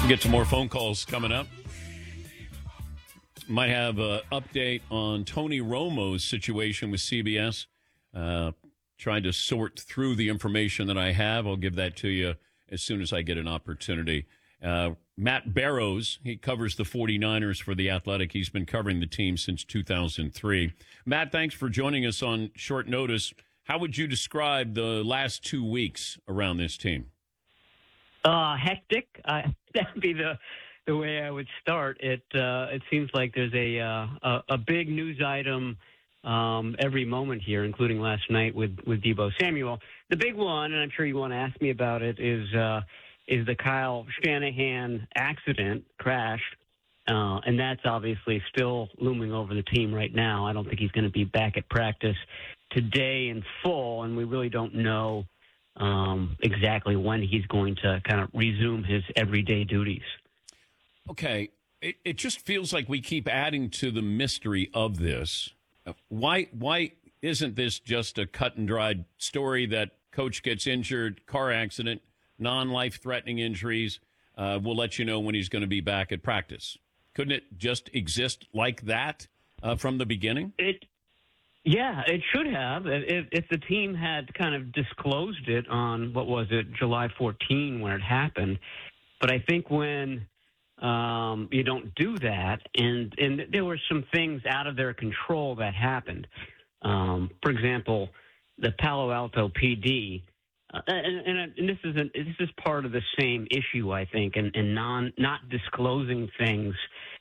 We'll get some more phone calls coming up. Might have an update on Tony Romo's situation with CBS. Trying to sort through the information that I have. I'll give that to you as soon as I get an opportunity. Matt Barrows, he covers the 49ers for The Athletic. He's been covering the team since 2003. Matt, thanks for joining us on short notice. How would you describe the last 2 weeks around this team? Hectic. That'd be the way I would start. It seems like there's a big news item every moment here, including last night with Deebo Samuel. The big one, and I'm sure you want to ask me about it, is the Kyle Shanahan accident crash, and that's obviously still looming over the team right now. I don't think he's going to be back at practice today in full, and we really don't know exactly when he's going to kind of resume his everyday duties. Okay. It just feels like we keep adding to the mystery of this. Why isn't this just a cut and dried story that coach gets injured, car accident, non-life-threatening injuries? We'll let you know when he's going to be back at practice. Couldn't it just exist like that from the beginning? Yeah, it should have. If the team had kind of disclosed it on, July 14 when it happened. But I think when you don't do that, and there were some things out of their control that happened. For example, the Palo Alto PD, and this is part of the same issue, I think, and not disclosing things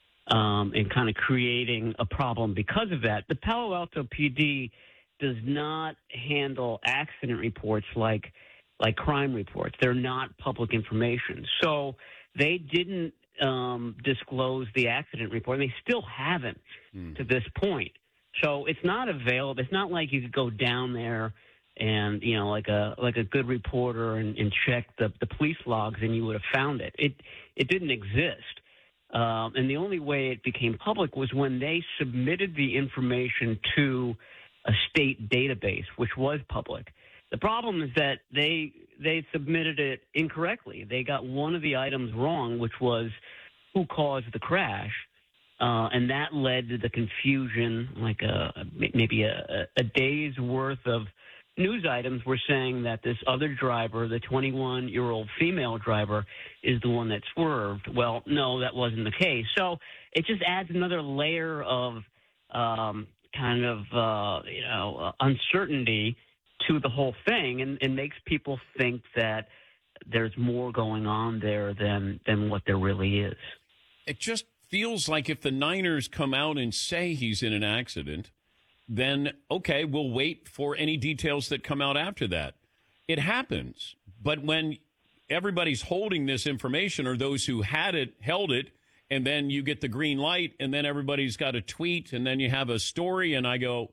and kind of creating a problem because of that. The Palo Alto PD does not handle accident reports like crime reports. They're not public information. So they didn't disclose the accident report, and they still haven't to this point. So it's not available. It's not like you could go down there and, like a good reporter and check the police logs and you would have found it. It didn't exist. And the only way it became public was when they submitted the information to a state database, which was public. The problem is that they submitted it incorrectly. They got one of the items wrong, which was who caused the crash, and that led to the confusion. Like maybe a day's worth of news items were saying that this other driver, the 21-year-old female driver, is the one that swerved. Well, no, that wasn't the case. So it just adds another layer of uncertainty to the whole thing, and makes people think that there's more going on there than what there really is. It just feels like if the Niners come out and say he's in an accident, then, okay, we'll wait for any details that come out after that. It happens. But when everybody's holding this information, or those who held it, and then you get the green light, and then everybody's got a tweet, and then you have a story, and I go,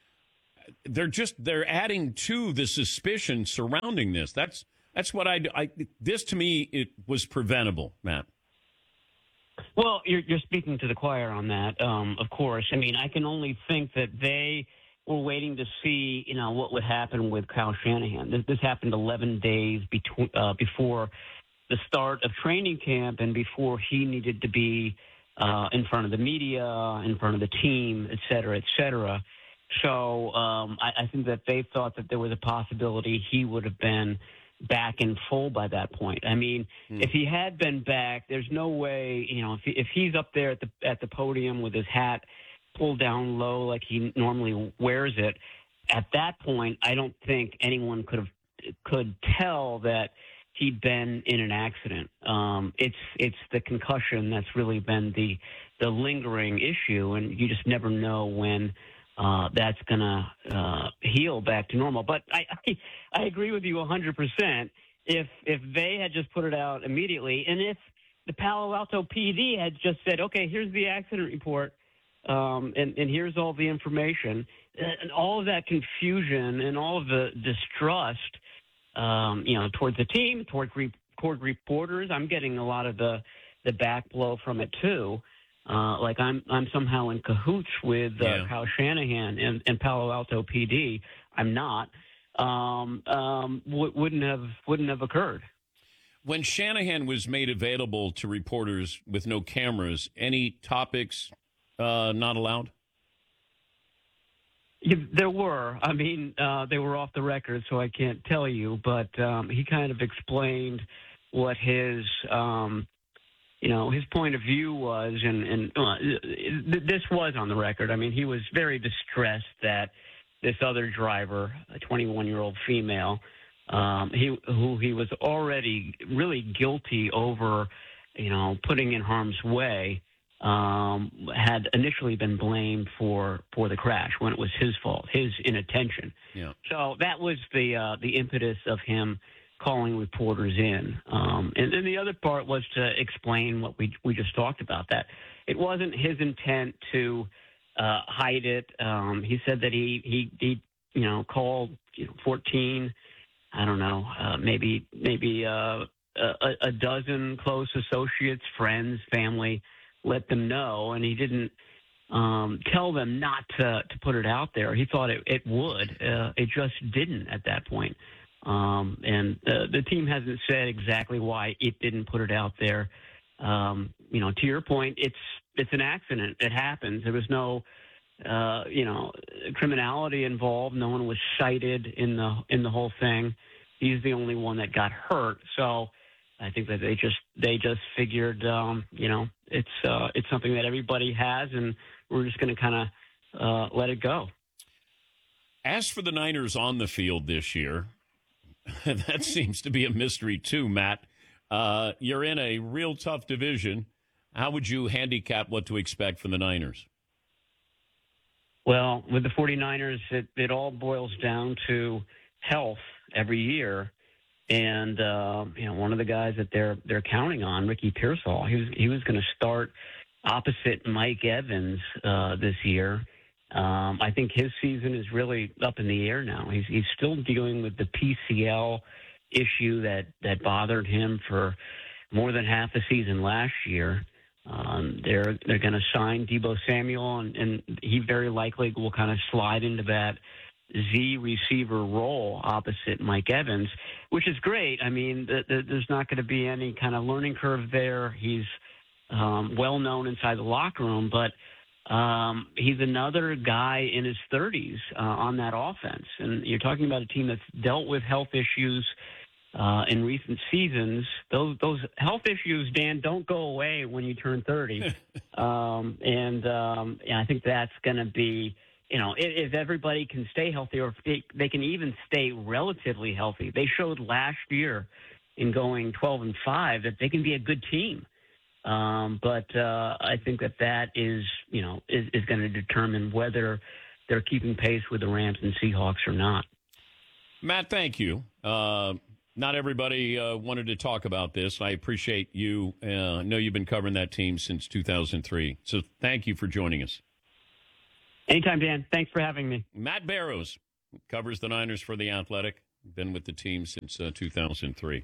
they're adding to the suspicion surrounding this. That's what this to me, it was preventable, Matt. Well, you're speaking to the choir on that, of course. I mean, I can only think that they were waiting to see, what would happen with Kyle Shanahan. This happened 11 days before the start of training camp and before he needed to be in front of the media, in front of the team, et cetera, et cetera. So I think that they thought that there was a possibility he would have been back in full by that point. I mean, if he had been back, there's no way, if he's up there at the podium with his hat pulled down low like he normally wears it, at that point, I don't think anyone could tell that he'd been in an accident. It's the concussion that's really been the lingering issue, and you just never know when that's going to heal back to normal. But I agree with you 100%. If they had just put it out immediately, and if the Palo Alto PD had just said, okay, here's the accident report, and here's all the information, and all of that confusion and all of the distrust, towards the team, towards reporters, I'm getting a lot of the back blow from it too. Like I'm somehow in cahoots with Kyle Shanahan and Palo Alto PD. I'm not. Wouldn't have occurred. When Shanahan was made available to reporters with no cameras, any topics not allowed? Yeah, there were. I mean, they were off the record, so I can't tell you. But he kind of explained what his point of view was, and this was on the record. I mean, he was very distressed that this other driver, a 21-year-old female, who he was already really guilty over, putting in harm's way, had initially been blamed for the crash when it was his fault, his inattention. Yeah. So that was the impetus of him calling reporters in. And then the other part was to explain what we just talked about, that it wasn't his intent to hide it. He said that he called 14, I don't know, maybe a dozen close associates, friends, family, let them know, and he didn't tell them not to put it out there. He thought it would. It just didn't at that point. And the team hasn't said exactly why it didn't put it out there. To your point, it's an accident. It happens. There was no criminality involved. No one was cited in the whole thing. He's the only one that got hurt. So I think that they just figured, it's something that everybody has, and we're just going to kind of let it go. As for the Niners on the field this year, that seems to be a mystery too, Matt. You're in a real tough division. How would you handicap what to expect from the Niners? Well, with the 49ers, it all boils down to health every year. And, one of the guys that they're counting on, Ricky Pearsall, he was going to start opposite Mike Evans this year. I think his season is really up in the air now. He's still dealing with the PCL issue that bothered him for more than half the season last year. They're going to sign Deebo Samuel, and he very likely will kind of slide into that Z receiver role opposite Mike Evans, which is great. I mean, there's not going to be any kind of learning curve there. He's well known inside the locker room, but he's another guy in his 30s on that offense. And you're talking about a team that's dealt with health issues in recent seasons. Those health issues, Dan, don't go away when you turn 30. I think that's going to be, if everybody can stay healthy, or if they can even stay relatively healthy. They showed last year in going 12-5 that they can be a good team. But I think that is going to determine whether they're keeping pace with the Rams and Seahawks or not. Matt, thank you. Not everybody wanted to talk about this. I appreciate you. I know you've been covering that team since 2003. So thank you for joining us. Anytime, Dan. Thanks for having me. Matt Barrows covers the Niners for The Athletic. Been with the team since 2003.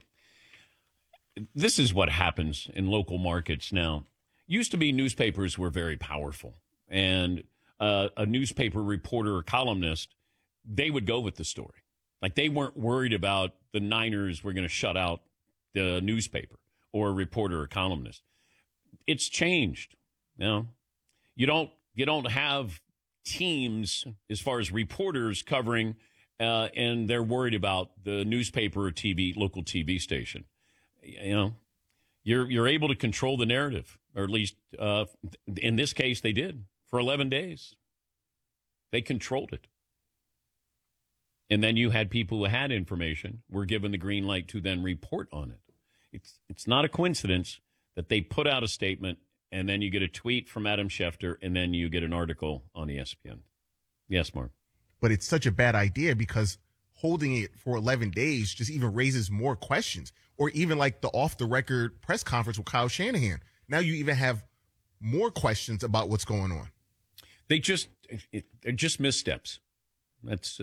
This is what happens in local markets now. Used to be newspapers were very powerful, and a newspaper reporter or columnist, they would go with the story. Like, they weren't worried about the Niners were going to shut out the newspaper or a reporter or columnist. It's changed. You don't have teams as far as reporters covering, and they're worried about the newspaper or local TV station. You're able to control the narrative, or at least in this case they did for 11 days. They controlled it. And then you had people who had information were given the green light to then report on it. It's not a coincidence that they put out a statement, and then you get a tweet from Adam Schefter, and then you get an article on ESPN. Yes, Mark. But it's such a bad idea because holding it for 11 days just even raises more questions. Or even like the off-the-record press conference with Kyle Shanahan. Now you even have more questions about what's going on. They're just missteps. That's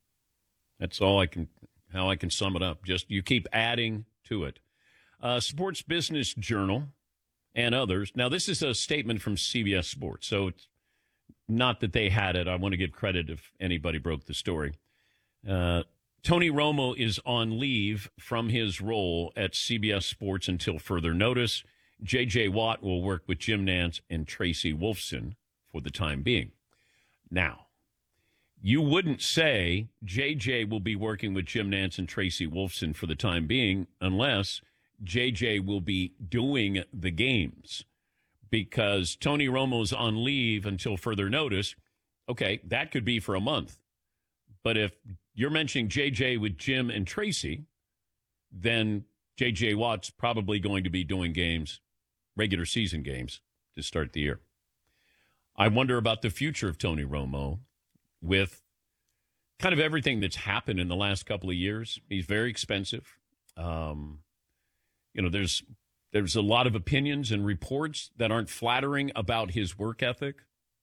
how I can sum it up. Just you keep adding to it. Sports Business Journal and others. Now, this is a statement from CBS Sports, so it's not that they had it. I want to give credit if anybody broke the story. Tony Romo is on leave from his role at CBS Sports until further notice. J.J. Watt will work with Jim Nantz and Tracy Wolfson for the time being. Now, you wouldn't say J.J. will be working with Jim Nantz and Tracy Wolfson for the time being unless J.J. will be doing the games, because Tony Romo's on leave until further notice. Okay, that could be for a month. But if you're mentioning J.J. with Jim and Tracy, then J.J. Watt's probably going to be doing games, regular season games, to start the year. I wonder about the future of Tony Romo with kind of everything that's happened in the last couple of years. He's very expensive. There's a lot of opinions and reports that aren't flattering about his work ethic.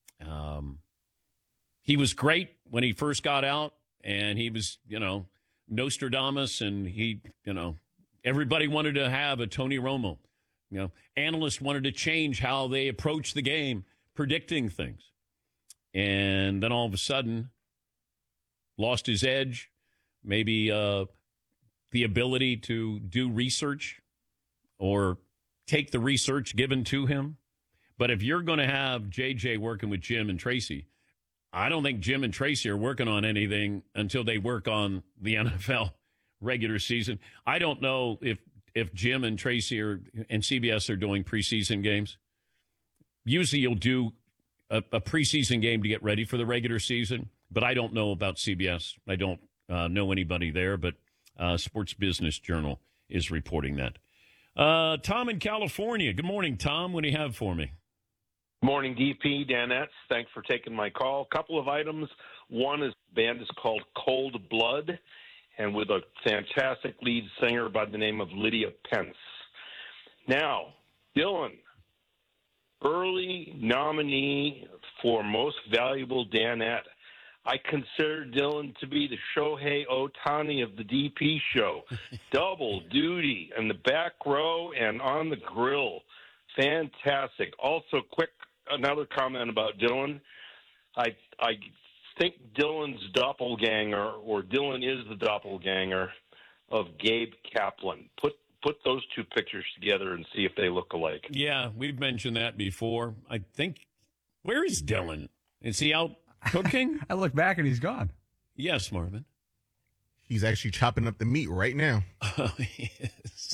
He was great when he first got out, and he was, Nostradamus, and everybody wanted to have a Tony Romo. Analysts wanted to change how they approach the game, predicting things. And then all of a sudden, lost his edge, maybe the ability to do research or take the research given to him. But if you're going to have JJ working with Jim and Tracy, I don't think Jim and Tracy are working on anything until they work on the NFL regular season. I don't know if Jim and Tracy and CBS are doing preseason games. Usually you'll do a preseason game to get ready for the regular season, but I don't know about CBS. I don't know anybody there, but Sports Business Journal is reporting that. Tom in California. Good morning, Tom. What do you have for me? Morning, DP, Danettes. Thanks for taking my call. A couple of items. One is band is called Cold Blood, and with a fantastic lead singer by the name of Lydia Pence. Now, Dylan, early nominee for Most Valuable Danette. I consider Dylan to be the Shohei Ohtani of the DP show. Double duty in the back row and on the grill. Fantastic. Also, another comment about Dylan. I think Dylan's doppelganger, or Dylan is the doppelganger of Gabe Kaplan. Put those two pictures together and see if they look alike. Yeah, we've mentioned that before. I think, where is Dylan? Is he out cooking? I look back and he's gone. Yes, Marvin. He's actually chopping up the meat right now. Oh, he is.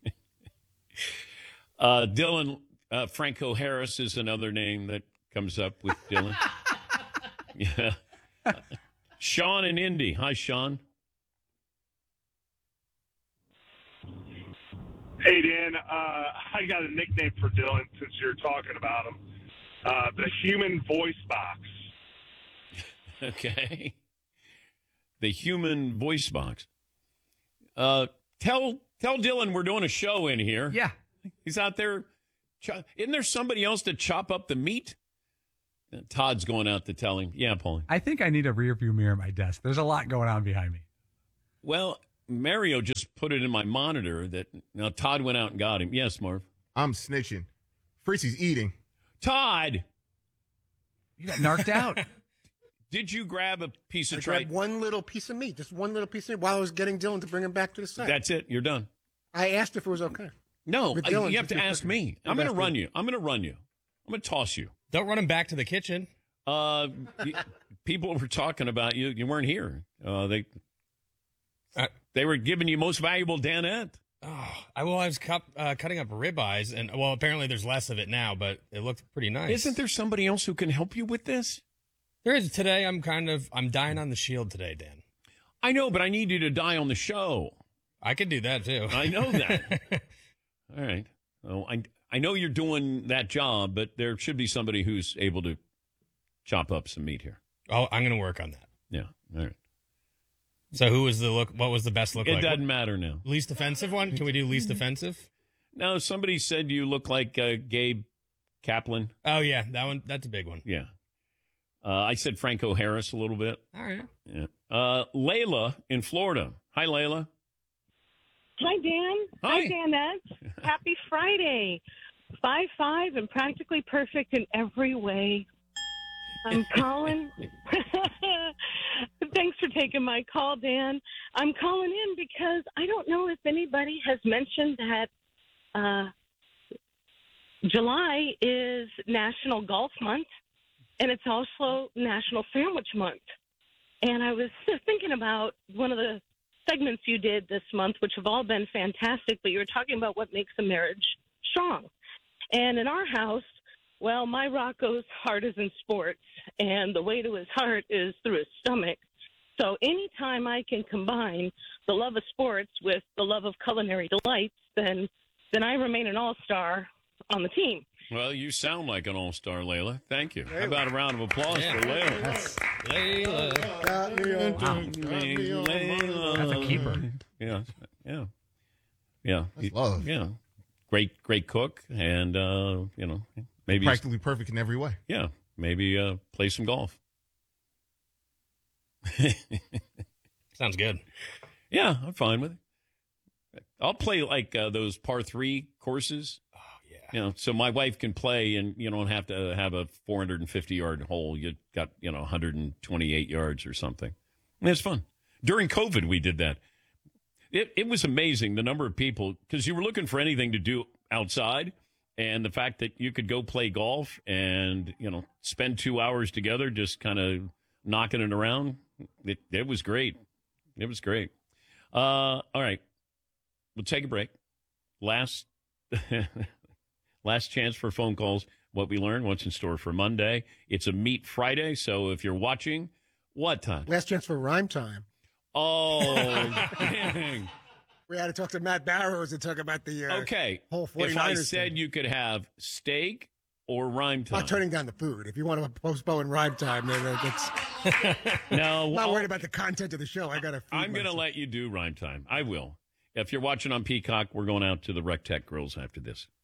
Dylan, Franco Harris is another name that comes up with Dylan. Yeah. Sean in Indy. Hi, Sean. Hey, Dan. I got a nickname for Dylan since you're talking about him. The Human Voice Box. Okay. The Human Voice Box. Tell Dylan we're doing a show in here. Yeah. He's out there. Isn't there somebody else to chop up the meat? Todd's going out to tell him. Yeah, Paulie. I think I need a rearview mirror at my desk. There's a lot going on behind me. Well, Mario just put it in my monitor that now Todd went out and got him. Yes, Marv. I'm snitching. Fritzy's eating. Todd! You got narked out. Did you grab a piece of I grabbed one little piece of meat, just one little piece of meat, while I was getting Dylan to bring him back to the site. That's it. You're done. I asked if it was okay. No, Dylan, you have to ask me. I'm going to run you. I'm going to run you. I'm going to toss you. Don't run him back to the kitchen. People were talking about you. You weren't here. They were giving you Most Valuable Danette. I was cutting up ribeyes, and apparently there's less of it now, but it looked pretty nice. Isn't there somebody else who can help you with this? There is. Today, I'm dying on the shield today, Dan. I know, but I need you to die on the show. I could do that too. I know that. All right. Well, I know you're doing that job, but there should be somebody who's able to chop up some meat here. Oh, I'm going to work on that. Yeah. All right. So who was the look? What was the best look like? It doesn't matter now. Least offensive one? Can we do least offensive? No, somebody said you look like Gabe Kaplan. Oh, yeah. That one. That's a big one. Yeah. I said Franco Harris a little bit. All right. Yeah. Layla in Florida. Hi, Layla. Hi, Dan. Hi. Hi, Danette. Happy Friday. 5'5" and practically perfect in every way. I'm calling Thanks for taking my call, Dan. I'm calling in because I don't know if anybody has mentioned that July is National Golf Month, and it's also National Sandwich Month. And I was thinking about one of the segments you did this month, which have all been fantastic, but you were talking about what makes a marriage strong. And in our house, well, my Rocco's heart is in sports, and the way to his heart is through his stomach. So anytime I can combine the love of sports with the love of culinary delights, then I remain an all-star on the team. Well, you sound like an all-star, Layla. Thank you. How about a round of applause for Layla? That's a keeper. Yeah. That's love. Yeah. Great cook, and, maybe Practically perfect in every way. Yeah, maybe play some golf. Sounds good. Yeah, I'm fine with it. I'll play like those par 3 courses. Oh, yeah. So my wife can play, and you don't have to have a 450-yard hole. You got 128 yards or something. And it's fun. During COVID, we did that. It was amazing the number of people, because you were looking for anything to do outside, and the fact that you could go play golf and spend 2 hours together just kind of knocking it around. It was great. It was great. All right, we'll take a break. Last chance for phone calls. What we learned, what's in store for Monday. It's a Meat Friday, so if you're watching, what time? Last chance for rhyme time. Oh, dang. We had to talk to Matt Barrows and talk about the whole 49ers if I said thing. you could have steak or rhyme time. I'm not turning down the food. If you want to postpone rhyme time, then it's no. I'm not worried about the content of the show. I'm going to let you do rhyme time. I will. If you're watching on Peacock, we're going out to the Rec Tech Grills after this.